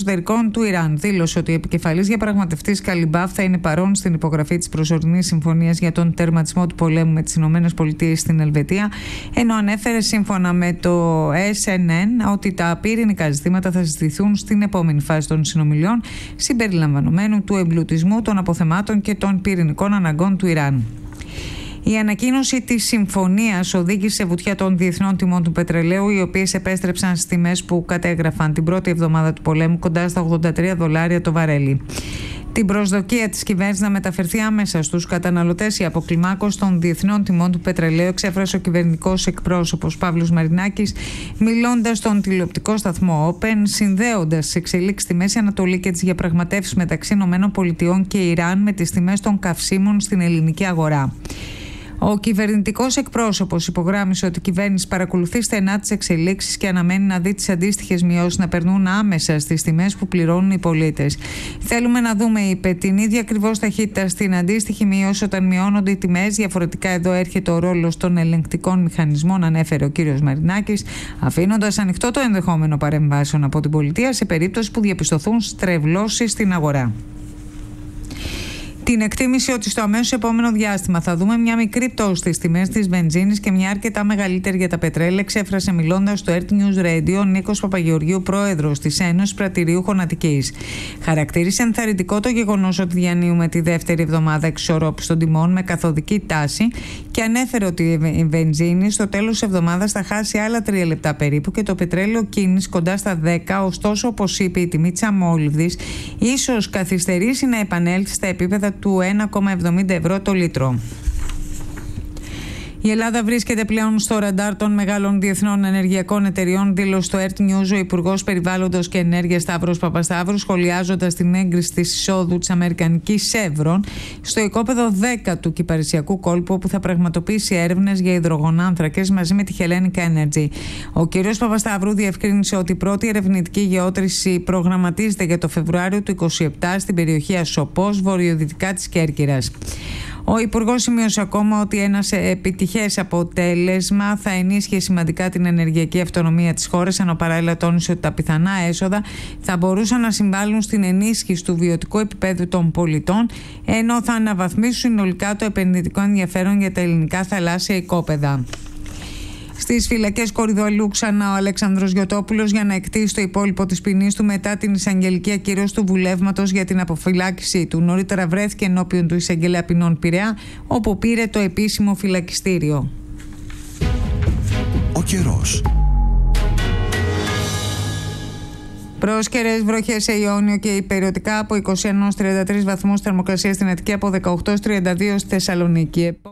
Εξωτερικών του Ιράν δήλωσε ότι ο επικεφαλής διαπραγματευτής Καλιμπάφ θα είναι παρόν στην υπογραφή της προσωρινής συμφωνίας για τον τερματισμό του πολέμου με τις ΗΠΑ στην Ελβετία, ενώ ανέφερε σύμφωνα με το SNN ότι τα πυρηνικά ζητήματα θα συζητηθούν στην επόμενη φάση των συνομιλιών, συμπεριλαμβανομένου του εμπλουτισμού των αποθεμάτων και των πυρηνικών αναγκών του Ιράν. Η ανακοίνωση της συμφωνίας οδήγησε σε βουτιά των διεθνών τιμών του πετρελαίου, οι οποίες επέστρεψαν στις τιμές που κατέγραφαν την πρώτη εβδομάδα του πολέμου, κοντά στα $83 το βαρέλι. Την προσδοκία της κυβέρνησης να μεταφερθεί άμεσα στους καταναλωτές η αποκλιμάκωση των διεθνών τιμών του πετρελαίου εξέφρασε ο κυβερνητικός εκπρόσωπος Παύλος Μαρινάκης, μιλώντας στον τηλεοπτικό σταθμό Open, συνδέοντας τις εξελίξεις στη Μέση Ανατολή και τις διαπραγματεύσεις μεταξύ ΗΠΑ και Ιράν με τις τιμές των καυσίμων στην ελληνική αγορά. Ο κυβερνητικός εκπρόσωπος υπογράμμισε ότι η κυβέρνηση παρακολουθεί στενά τις εξελίξεις και αναμένει να δει τις αντίστοιχες μειώσεις να περνούν άμεσα στις τιμές που πληρώνουν οι πολίτες. Θέλουμε να δούμε, είπε, την ίδια ακριβώς ταχύτητα στην αντίστοιχη μείωση όταν μειώνονται οι τιμές. Διαφορετικά εδώ έρχεται ο ρόλος των ελεγκτικών μηχανισμών, ανέφερε ο κύριος Μαρινάκης, αφήνοντας ανοιχτό το ενδεχόμενο παρεμβάσεων από την πολιτεία σε περίπτωση που διαπιστωθούν στρεβλώσεις στην αγορά. Την εκτίμηση ότι στο αμέσως επόμενο διάστημα θα δούμε μια μικρή πτώση στις τιμές της βενζίνης και μια αρκετά μεγαλύτερη για τα πετρέλαια εξέφρασε μιλώντας στο Earth News Radio ο Νίκος Παπαγεωργίου, πρόεδρος της Ένωσης Πρατηριούχων Αττικής. Χαρακτήρισε ενθαρρυντικό το γεγονός ότι διανύουμε τη δεύτερη εβδομάδα εξισορρόπησης των τιμών με καθοδική τάση και ανέφερε ότι η βενζίνη στο τέλος της εβδομάδας θα χάσει άλλα 3 λεπτά περίπου και το πετρέλαιο κίνηση κοντά στα 10. Ωστόσο, όπως είπε, η τιμή της αμόλυβδης ίσως καθυστερήσει να επανέλθει στα επίπεδα του 1,70 ευρώ το λίτρο. Η Ελλάδα βρίσκεται πλέον στο ραντάρ των μεγάλων διεθνών ενεργειακών εταιριών, δήλωσε στο Earth News ο Υπουργός Περιβάλλοντος και Ενέργειας Σταύρος Παπασταύρου, σχολιάζοντας την έγκριση της εισόδου της αμερικανικής Chevron στο οικόπεδο 10 του κυπαρισιακού κόλπου, όπου θα πραγματοποιήσει έρευνες για υδρογονάνθρακες μαζί με τη Hellenic Energy. Ο κ. Παπασταύρου διευκρίνησε ότι η πρώτη ερευνητική γεώτρηση προγραμματίζεται για το Φεβρουάριο του 2027 στην περιοχή Ασοπός, βορειοδυτικά της Κέρκυρας. Ο Υπουργός σημείωσε ακόμα ότι ένα επιτυχές αποτέλεσμα θα ενίσχυε σημαντικά την ενεργειακή αυτονομία της χώρας, ενώ παράλληλα τόνισε ότι τα πιθανά έσοδα θα μπορούσαν να συμβάλλουν στην ενίσχυση του βιωτικού επίπεδου των πολιτών, ενώ θα αναβαθμίσουν συνολικά το επενδυτικό ενδιαφέρον για τα ελληνικά θαλάσσια οικόπεδα. Στις φυλακές Κορυδαλού ξανά ο Αλέξανδρος Γιωτόπουλος για να εκτίσει το υπόλοιπο της ποινής του μετά την εισαγγελική ακύρωση του βουλεύματος για την αποφυλάκησή του. Νωρίτερα βρέθηκε ενώπιον του εισαγγελέα ποινών Πειραιά, όπου πήρε το επίσημο φυλακιστήριο. Ο καιρός. Πρόσκαιρες βροχές σε Ιόνιο και υπεριωτικά από 21 έως 33 βαθμούς θερμοκρασία στην Αττική, από 18 έως 32 στη Θεσσαλονίκη.